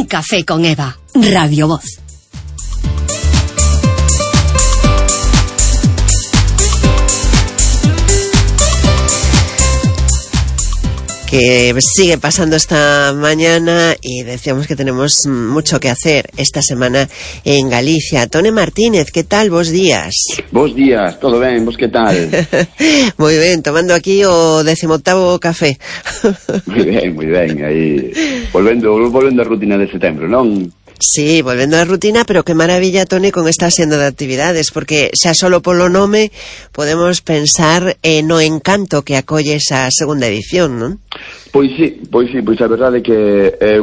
Un café con Eva, Radio Voz. Que sigue pasando esta mañana y decíamos que tenemos mucho que hacer esta semana en Galicia. Tone Martínez, ¿qué tal? Bos días. Bos días, todo ben, vos que tal? Moi ben, tomando aquí o 18º café. Moi ben, aí volvendo a rutina de setembro, non? Sí, volvendo á rutina, pero que maravilla, Tone, con esta senda de actividades, porque xa solo polo nome podemos pensar no encanto que acolle esa segunda edición, non? Pois a verdade é que é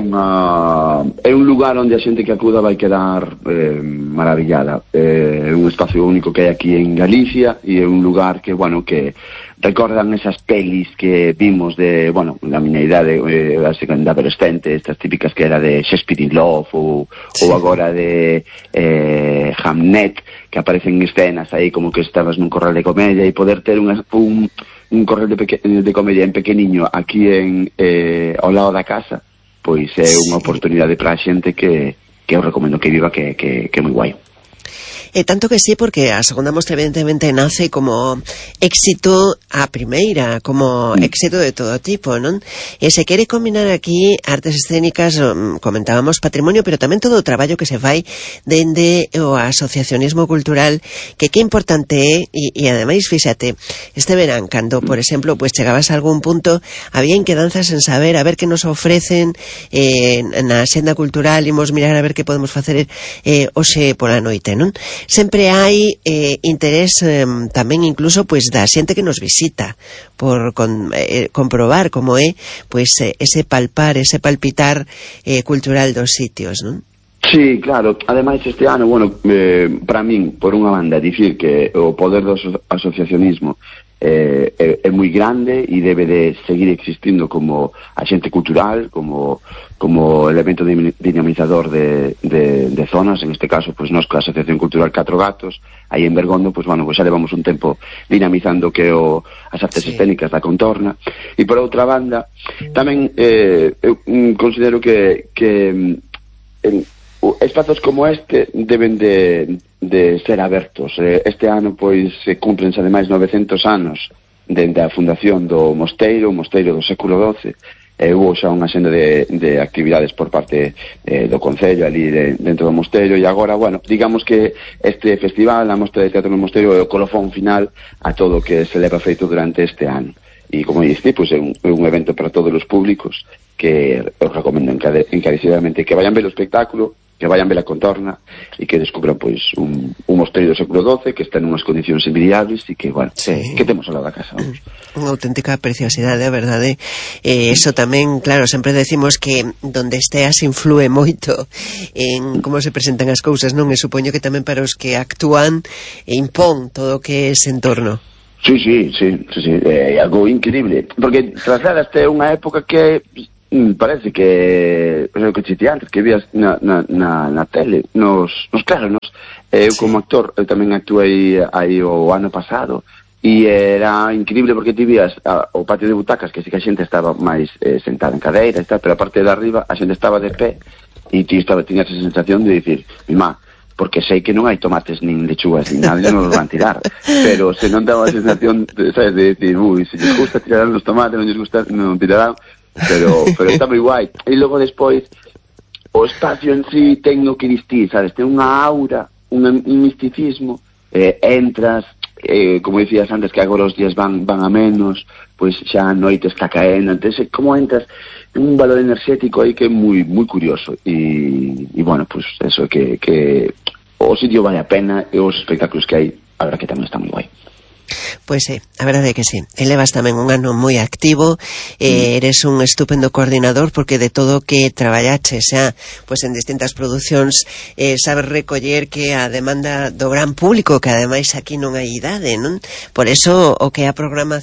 un lugar onde a xente que acuda vai quedar maravillada. É un espacio único que hai aquí en Galicia e é un lugar que, bueno, que recordan esas pelis que vimos da miña idade, da adolescente, estas típicas que era de Shakespeare in Love ou agora de Hamnet, que aparecen escenas aí como que estabas nun corral de comedia, e poder ter un corral de comedia en pequeniño aquí ao lado da casa, pois é unha oportunidade para a xente que eu recomendo que viva, que é moi guai. Tanto que sí, porque a segunda mostra evidentemente nace como éxito a primeira, como éxito de todo tipo, non? Se quere combinar aquí artes escénicas, comentábamos patrimonio, pero tamén todo o traballo que se fai dende o asociacionismo cultural, que importante é, e ademais, fíxate, este verán, cando, por exemplo, pues chegabas a algún punto, había inquedanzas en saber, a ver que nos ofrecen na senda cultural, imos mirar a ver que podemos facer hoxe pola noite, non? Sempre hai interés tamén incluso pois da xente que nos visita por comprobar como é pois ese palpar, ese palpitar cultural dos sitios, non? Sí, claro, ademais este ano, para min, por unha banda, dicir que o poder do asociacionismo é moi grande e debe de seguir existindo como axente cultural, como elemento dinamizador de zonas. En este caso, pues nós coa Asociación Cultural Catro Gatos, aí en Bergondo, pues xa levamos un tempo dinamizando que as artes escénicas da contorna. E por outra banda, tamén eu considero que espazos como este deben de ser abertos. Este ano, pois, cumprense ademais 900 anos dende a fundación do mosteiro, o mosteiro do século XII. Hubo xa unha senda de actividades por parte do Concello ali dentro do mosteiro, e agora, digamos que este festival, a Mostra de Teatro no Mosteiro, é o colofón final a todo o que se leva feito durante este ano. E, como diste, pois é un evento para todos os públicos que eu recomendo encarecidamente que vayan ver o espectáculo, que vayan ver a contorna e que descubran pois un mosteiro do século XII que está en unhas condicións envidiables e que, que temos ao lado da casa, vamos. Unha auténtica preciosidade, a verdade. Eso tamén, claro, sempre decimos que donde esteas influe moito en como se presentan as cousas, non? E supoño que tamén para os que actúan impón todo o que é ese entorno. Sí, é algo increíble, porque trasladaste unha época que parece que o que chiste antes, que vías na tele, nos claros. Eu como actor, eu tamén actuei aí o ano pasado, e era increíble porque ti vías o patio de butacas, que sí que a xente estaba máis sentada en cadeira e tal, pero a parte de arriba a xente estaba de pé, e ti tiñas esa sensación de dicir, mimá, porque sei que non hai tomates nin lechugas nin nada, non os van tirar, pero se non daba a sensación, sabes, de decir, se lles gusta tirarán os tomates, non lles gusta, non tirarán, pero está moi guai. E logo despois o espacio en sí ten no que distir, sabes, ten unha aura, un misticismo, entras, como dicías antes, que agora os días van a menos, pois xa a noite está caendo, entón como entras un valor enerxético aí que é moi curioso, e pois eso, que o sitio vale a pena, e os espectáculos que hai, a verdad que tamén está moi guai. Pois sí, a verdade é que sí. Elevas tamén un ano moi activo, eres un estupendo coordinador, porque de todo o que traballaches xa pois en distintas producións, sabes recoller que a demanda do gran público, que ademais aquí non hai idade, non? Por eso o que é a programación